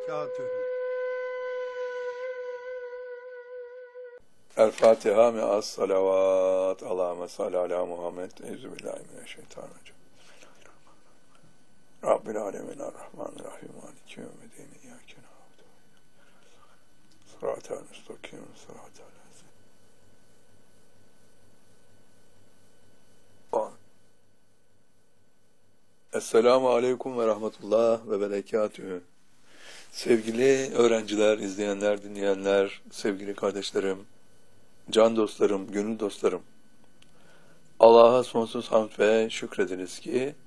berekatühü. El Fatiha me'as salavat. Allahümme salli ala Muhammed. Euzubillahimineşşeytanirracim. Rabbil alemin errahmanirrahim. Maliki yevmiddin. İyyâke na'budu ve iyyâke nestaîn. Sıratal müstakîm. Sıratal lezîne. Esselamu aleyküm ve rahmetullah ve berekatühü. Sevgili öğrenciler, izleyenler, dinleyenler, sevgili kardeşlerim, can dostlarım, gönül dostlarım, Allah'a sonsuz hamd ve şükrediniz ki